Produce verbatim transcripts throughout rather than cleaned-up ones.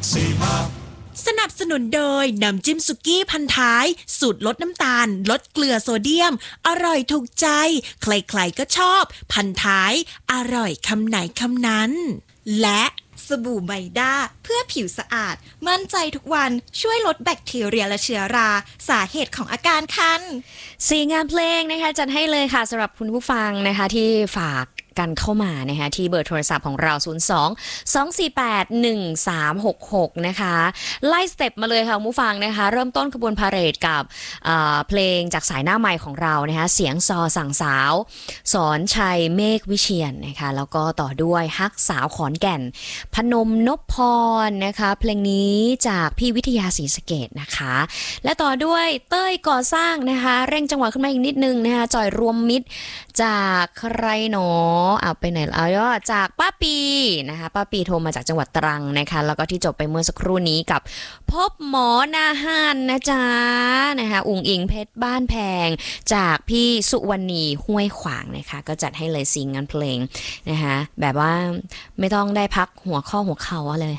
สนับสนุนโดยน้ำจิ้มสุกี้พันท้ายสูตรลดน้ำตาลลดเกลือโซเดียมอร่อยถูกใจใครๆก็ชอบพันท้ายอร่อยคำไหนคำนั้นและสบู่ไมด้าเพื่อผิวสะอาดมั่นใจทุกวันช่วยลดแบคทีเรียและเชื้อราสาเหตุของอาการคันสี่งานเพลงนะคะจัดให้เลยค่ะสำหรับคุณผู้ฟังนะคะที่ฝากกันเข้ามานะคะที่เบอร์โทรศัพท์ของเราศูนย์ สอง สอง สี่ แปด หนึ่ง สาม หก หกนะคะไล่สเต็ปมาเลยค่ะคุณผู้ฟังนะคะเริ่มต้นขบวนพาเหรดกับเพลงจากสายหน้าไมค์ของเรานะคะเสียงซอสั่งสาวสอนชัยเมฆวิเชียร นะคะแล้วก็ต่อด้วยฮักสาวขอนแก่นพนมนพพรนะคะเพลงนี้จากพี่วิทยาศรีสะเกษนะคะและต่อด้วยเต้ยก่อสร้างนะคะเร่งจังหวะขึ้นมาอีกนิดนึงนะคะจอยรวมมิตรจากใครหนอเอาไปไหนแล้วก็จากป้าปีนะคะป้าปีโทรมาจากจังหวัดตรังนะคะแล้วก็ที่จบไปเมื่อสักครู่นี้กับพบหมอนาฮานนะจ๊ะนะคะอุ๋งอิงเพชรบ้านแพงจากพี่สุวรรณีห้วยขวางนะคะก็จัดให้เลยซิงงานเพลงนะคะแบบว่าไม่ต้องได้พักหัวข้อหัวเข่าเลย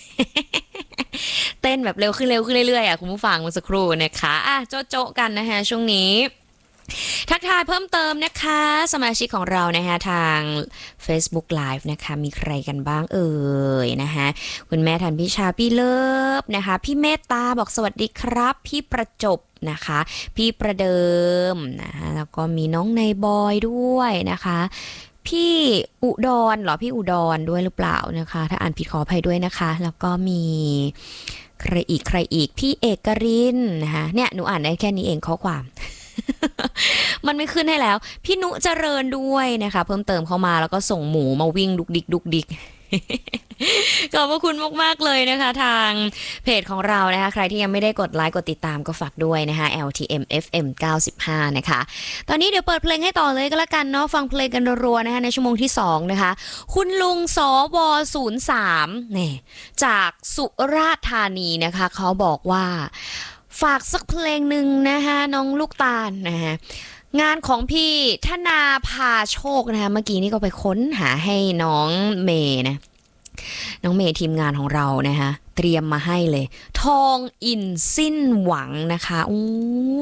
เต้นแบบเร็วขึ้นเร็วขึ้นเรื่อยๆอ่ะคุณผู้ฟังเมื่อสักครู่นะคะอ่ะโจ๊ะโจ๊ะกันนะคะช่วงนี้ทักทายเพิ่มเติมนะคะสมาชิกของเรานะคะทาง Facebook Live นะคะมีใครกันบ้างเอ่ยนะคะคุณแม่ทันพิชาพี่เลิฟนะคะพี่เมตตาบอกสวัสดีครับพี่ประจบนะคะพี่ประเดิมนะคะแล้วก็มีน้องในบอยด้วยนะคะพี่อุดรเหรอพี่อุดรด้วยหรือเปล่านะคะถ้าอ่านผิดขออภัยด้วยนะคะแล้วก็มีใครอีกใครอีกพี่เอกรินนะคะเนี่ยหนูอ่านได้แค่นี้เองข้อความ มันไม่ขึ้นให้แล้วพี่นุเจริญด้วยนะคะเพิ่มเติมเข้ามาแล้วก็ส่งหมูมาวิ่งดุกดิกดุกดิก ขอบพระคุณมากๆเลยนะคะทางเพจของเรานะคะใครที่ยังไม่ได้กดไลค์กดติดตามก็ฝากด้วยนะคะ แอล ที เอ็ม เอฟ เอ็ม เก้าสิบห้านะคะตอนนี้เดี๋ยวเปิดเพลงให้ต่อเลยก็แล้วกันเนาะฟังเพลงกันรัวๆนะคะในชั่วโมงที่สองนะคะคุณลุงสวศูนย์สามเนี่ยจากสุราษฎร์ธานีนะคะเขาบอกว่าฝากสักเพลงหนึ่งนะคะน้องลูกตาลนะคะงานของพี่ธนาภาโชคนะคะเมื่อกี้นี่ก็ไปค้นหาให้น้องเมย์นะน้องเมย์ทีมงานของเรานะคะเตรียมมาให้เลยทองอินสิ้นหวังนะคะอู้